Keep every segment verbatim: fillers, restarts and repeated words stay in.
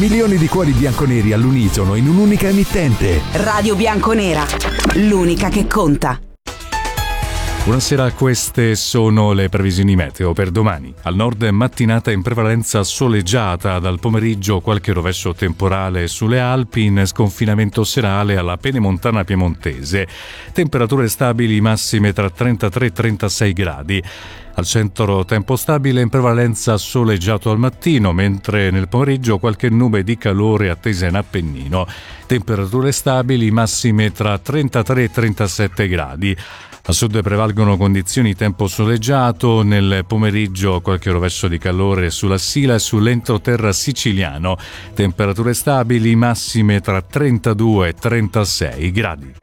Milioni di cuori bianconeri all'unisono in un'unica emittente. Radio Bianconera, l'unica che conta. Buonasera, queste sono le previsioni meteo per domani. Al nord mattinata in prevalenza soleggiata, dal pomeriggio qualche rovescio temporale sulle Alpi, in sconfinamento serale alla pedemontana piemontese. Temperature stabili massime tra trentatré e trentasei gradi. Al centro tempo stabile, in prevalenza soleggiato al mattino, mentre nel pomeriggio qualche nube di calore attesa in Appennino. Temperature stabili massime tra trentatré e trentasette gradi. A sud prevalgono condizioni tempo soleggiato, nel pomeriggio qualche rovescio di calore sulla Sila e sull'entroterra siciliano. Temperature stabili massime tra trentadue e trentasei gradi.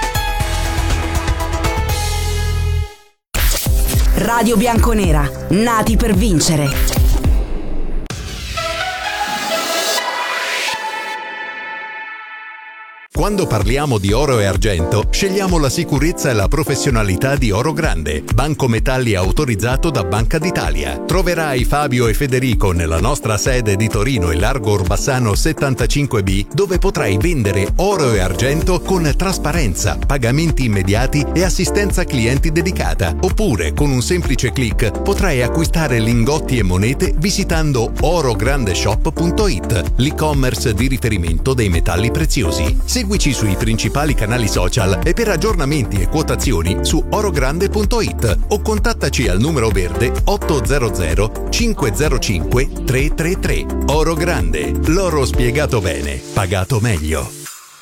Radio Bianconera, nati per vincere. Quando parliamo di oro e argento, scegliamo la sicurezza e la professionalità di Oro Grande, banco metalli autorizzato da Banca d'Italia. Troverai Fabio e Federico nella nostra sede di Torino e Largo Orbassano settantacinque B, dove potrai vendere oro e argento con trasparenza, pagamenti immediati e assistenza clienti dedicata. Oppure, con un semplice click, potrai acquistare lingotti e monete visitando orograndeshop punto it, l'e-commerce di riferimento dei metalli preziosi. Seguici sui principali canali social e per aggiornamenti e quotazioni su orogrande punto it o contattaci al numero verde ottocento cinquecentocinque trecentotrentatré. Oro Grande, l'oro spiegato bene, pagato meglio.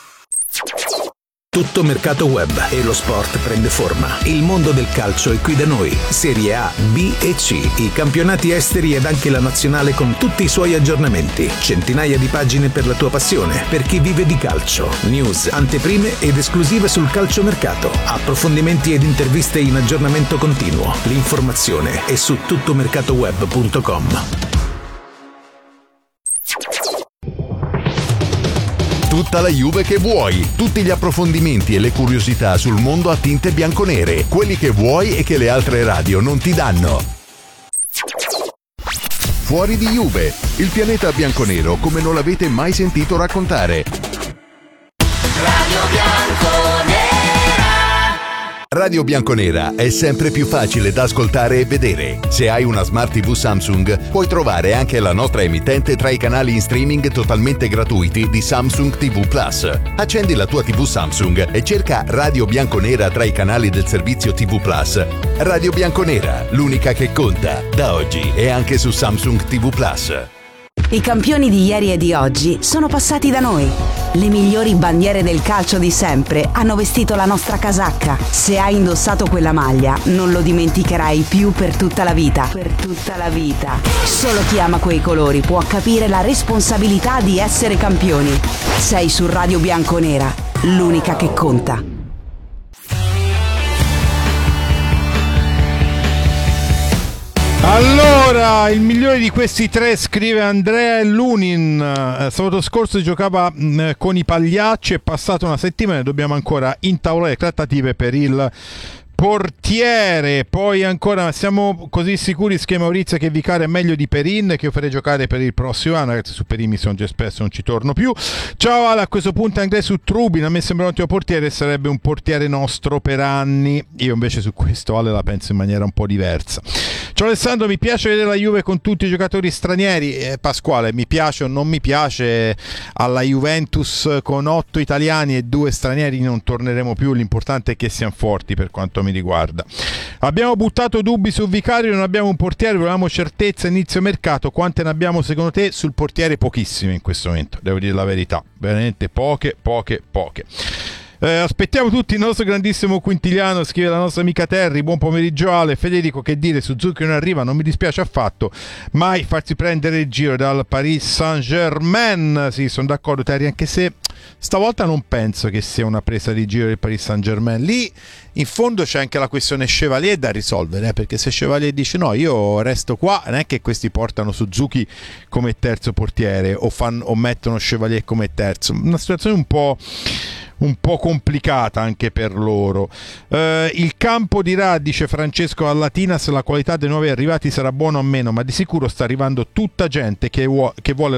Tutto mercato web e lo sport prende forma. Il mondo del calcio è qui da noi. Serie A, B e C, i campionati esteri ed anche la nazionale con tutti i suoi aggiornamenti. Centinaia di pagine per la tua passione, per chi vive di calcio. News, anteprime ed esclusive sul calciomercato. Approfondimenti ed interviste in aggiornamento continuo. L'informazione è su tuttomercatoweb punto com. Tutta la Juve che vuoi, tutti gli approfondimenti e le curiosità sul mondo a tinte bianconere, quelli che vuoi e che le altre radio non ti danno. Fuori di Juve, il pianeta bianconero come non l'avete mai sentito raccontare. Radio Bianconera. Radio Bianconera è sempre più facile da ascoltare e vedere. Se hai una Smart tivù Samsung, puoi trovare anche la nostra emittente tra i canali in streaming totalmente gratuiti di Samsung tivù Plus. Accendi la tua tivù Samsung e cerca Radio Bianconera tra i canali del servizio tivù Plus. Radio Bianconera, l'unica che conta, da oggi e anche su Samsung tivù Plus. I campioni di ieri e di oggi sono passati da noi. Le migliori bandiere del calcio di sempre hanno vestito la nostra casacca. Se hai indossato quella maglia, non lo dimenticherai più per tutta la vita. Per tutta la vita. Solo chi ama quei colori può capire la responsabilità di essere campioni. Sei su Radio Bianconera, l'unica che conta. Allora, il migliore di questi tre, scrive Andrea Lunin. Eh, sabato scorso giocava mh, con i Pagliacci, è passata una settimana e dobbiamo ancora intavolare trattative per il portiere. Poi ancora, siamo così sicuri, scrive Maurizio, che Vicario è meglio di Perin, che io farei giocare per il prossimo anno. Ragazzi, su Perin mi sono già espresso, non ci torno più. Ciao Ale, a questo punto andrei su Trubin, a me sembra un ottimo portiere, sarebbe un portiere nostro per anni. Io invece su questo Ale la penso in maniera un po' diversa. Ciao Alessandro, mi piace vedere la Juve con tutti i giocatori stranieri. eh, Pasquale, mi piace o non mi piace, alla Juventus con otto italiani e due stranieri non torneremo più, l'importante è che siano forti per quanto mi riguarda. Abbiamo buttato dubbi su Vicario, non abbiamo un portiere, volevamo certezza inizio mercato. Quante ne abbiamo secondo te? Sul portiere pochissime in questo momento, devo dire la verità, veramente poche, poche, poche. Eh, aspettiamo tutti il nostro grandissimo Quintiliano, scrive la nostra amica Terry. Buon pomeriggio Ale. Federico, che dire, Suzuki non arriva, non mi dispiace affatto, mai farsi prendere il giro dal Paris Saint-Germain. Sì, sono d'accordo Terry, anche se stavolta non penso che sia una presa di giro del Paris Saint-Germain. Lì in fondo c'è anche la questione Chevalier da risolvere, eh, perché se Chevalier dice no, io resto qua, non è che questi portano Suzuki come terzo portiere o, fanno, o mettono Chevalier come terzo. Una situazione un po' un po' complicata anche per loro. Eh, il campo dirà, dice Francesco a Latina, se la qualità dei nuovi arrivati sarà buona o meno, ma di sicuro sta arrivando tutta gente che, vuo- che vuole